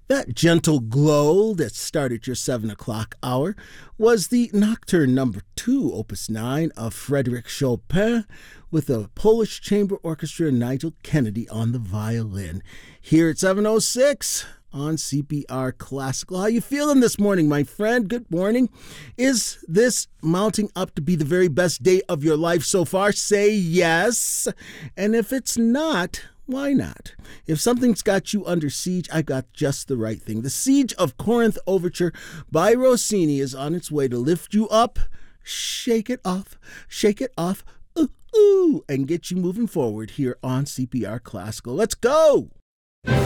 That gentle glow that started your 7 o'clock hour was the Nocturne number 2, opus 9 of Frédéric Chopin, with the Polish Chamber Orchestra and Nigel Kennedy on the violin. Here at 7:06 on CPR Classical. How you feeling this morning, my friend? Good morning. Is this mounting up to be the very best day of your life so far? Say yes. And if it's not, why not? If something's got you under siege, I've got just the right thing. The Siege of Corinth Overture by Rossini is on its way to lift you up, shake it off, ooh, and get you moving forward here on CPR Classical. Let's go!